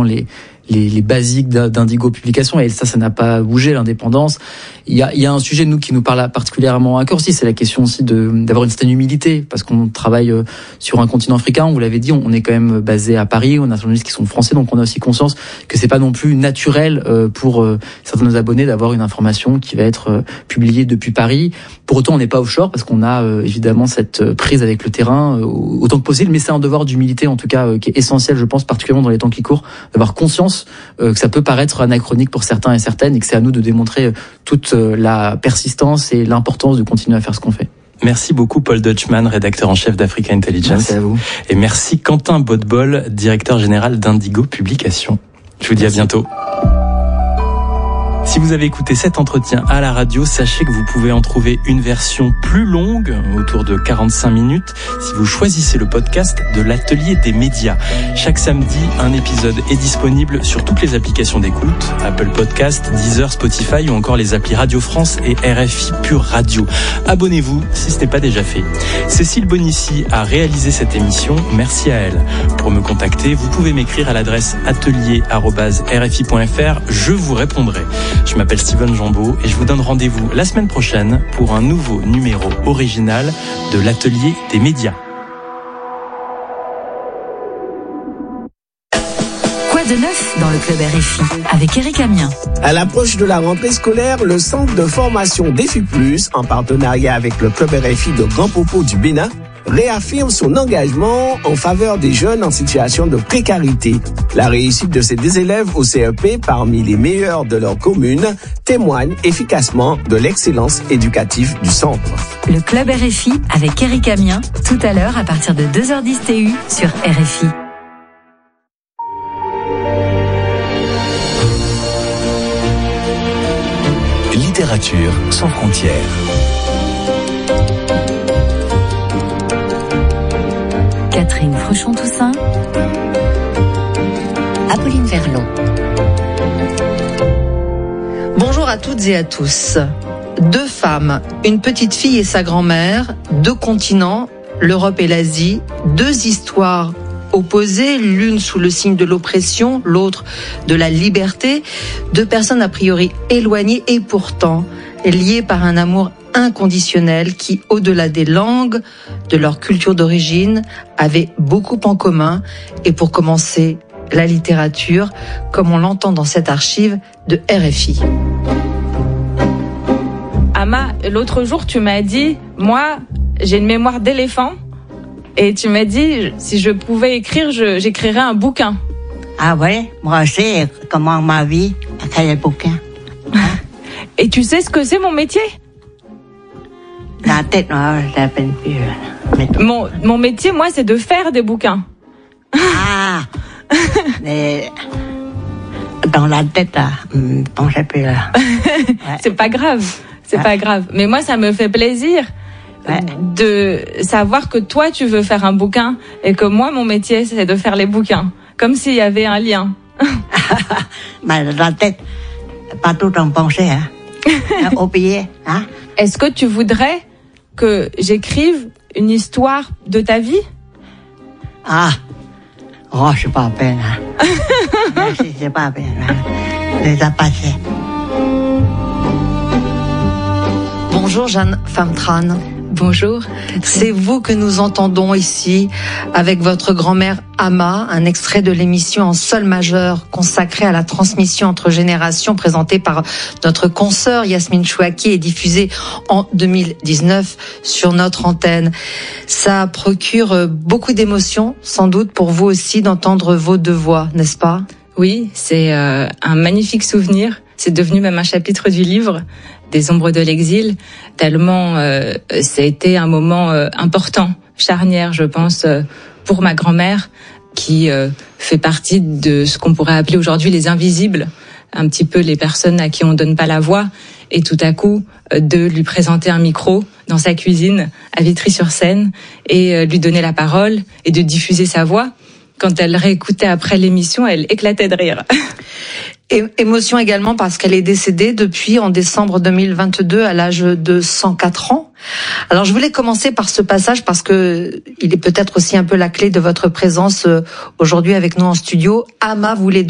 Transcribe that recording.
vraiment les basiques d'Indigo Publications, et ça n'a pas bougé, l'indépendance. Il y a un sujet, nous, qui nous parle particulièrement à cœur aussi, c'est la question aussi d'avoir une certaine humilité, parce qu'on travaille sur un continent africain, vous l'avez dit, on est quand même basé à Paris, on a des journalistes qui sont français, donc on a aussi conscience que c'est pas non plus naturel pour certains de nos abonnés d'avoir une information qui va être publiée depuis Paris. Pour autant, on n'est pas offshore, parce qu'on a évidemment cette prise avec le terrain autant que possible, mais c'est un devoir d'humilité, en tout cas, qui est essentiel, je pense, particulièrement dans les temps qui courent, d'avoir conscience que ça peut paraître anachronique pour certains et certaines, et que c'est à nous de démontrer toute la persistance et l'importance de continuer à faire ce qu'on fait. Merci beaucoup Paul Deutschmann, rédacteur en chef d'Africa Intelligence. Merci à vous. Et merci Quentin Bodbol, directeur général d'Indigo Publications. Je vous dis à bientôt. Si vous avez écouté cet entretien à la radio, sachez que vous pouvez en trouver une version plus longue, autour de 45 minutes, si vous choisissez le podcast de l'Atelier des médias. Chaque samedi, un épisode est disponible sur toutes les applications d'écoute, Apple Podcast, Deezer, Spotify ou encore les applis Radio France et RFI Pure Radio. Abonnez-vous si ce n'est pas déjà fait. Cécile Bonissi a réalisé cette émission, merci à elle. Pour me contacter, vous pouvez m'écrire à l'adresse atelier@rfi.fr, je vous répondrai. Je m'appelle Steven Jambeau et je vous donne rendez-vous la semaine prochaine pour un nouveau numéro original de l'Atelier des médias. Quoi de neuf dans le club RFI avec Eric Amien? À l'approche de la rentrée scolaire, le centre de formation Défi Plus, en partenariat avec le club RFI de Grand Popo du Bénin, réaffirme son engagement en faveur des jeunes en situation de précarité. La réussite de ces élèves au CEP, parmi les meilleurs de leur commune, témoigne efficacement de l'excellence éducative du centre. Le club RFI avec Eric Amien, tout à l'heure à partir de 2h10 TU sur RFI. Littérature sans frontières. Catherine Fruchon-Toussaint, Apolline Verlon. Bonjour à toutes et à tous. 2 femmes, une petite fille et sa grand-mère, 2 continents, l'Europe et l'Asie, 2 histoires opposées, l'une sous le signe de l'oppression, l'autre de la liberté, 2 personnes a priori éloignées et pourtant liées par un amour inconditionnel qui, au-delà des langues, de leur culture d'origine, avait beaucoup en commun. Et pour commencer, la littérature, comme on l'entend dans cette archive de RFI. Ama, l'autre jour, tu m'as dit, moi, j'ai une mémoire d'éléphant. Et tu m'as dit, si je pouvais écrire, j'écrirais un bouquin. Ah ouais, moi aussi, comment ma vie, écrire un bouquin. Et tu sais ce que c'est mon métier? La tête, non, je l'appelle plus. Mon métier, moi, c'est de faire des bouquins. Ah, mais dans la tête, là, pensez plus là. Ouais. C'est pas grave, pas grave. Mais moi, ça me fait plaisir de savoir que toi, tu veux faire un bouquin et que moi, mon métier, c'est de faire les bouquins. Comme s'il y avait un lien. Mais la tête, pas tout en pensée, hein. Oublié, hein. Est-ce que tu voudrais que j'écrive une histoire de ta vie? Ah, oh, c'est pas à peine. Hein. C'est pas à peine. Hein. Les a passés. Bonjour Jeanne Famtran. Bonjour. C'est vous que nous entendons ici avec votre grand-mère Ama, un extrait de l'émission en sol majeur consacrée à la transmission entre générations présentée par notre consoeur Yasmine Chouaki et diffusée en 2019 sur notre antenne. Ça procure beaucoup d'émotions, sans doute pour vous aussi, d'entendre vos 2 voix, n'est-ce pas? Oui, c'est un magnifique souvenir. C'est devenu même un chapitre du livre des Ombres de l'exil, tellement ça a été un moment important, charnière, je pense, pour ma grand-mère, qui fait partie de ce qu'on pourrait appeler aujourd'hui les invisibles, un petit peu les personnes à qui on donne pas la voix, et tout à coup de lui présenter un micro dans sa cuisine à Vitry-sur-Seine et lui donner la parole et de diffuser sa voix. Quand elle réécoutait après l'émission, elle éclatait de rire. Et émotion également parce qu'elle est décédée depuis en décembre 2022 à l'âge de 104 ans. Alors je voulais commencer par ce passage parce que il est peut-être aussi un peu la clé de votre présence aujourd'hui avec nous en studio. Ama voulait